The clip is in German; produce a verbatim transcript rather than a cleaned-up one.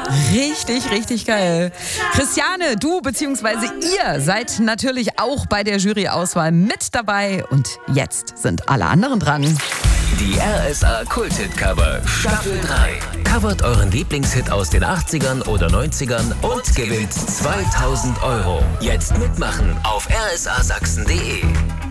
Richtig, richtig geil. Christiane, du bzw. ihr seid natürlich auch bei der Juryauswahl mit dabei. Und jetzt sind alle anderen dran. Die R S A Kult-Hit-Cover Staffel drei. Covert euren Lieblingshit aus den achtzigern oder neunzigern und gewinnt zweitausend Euro. Jetzt mitmachen auf r s a sachsen punkt d e.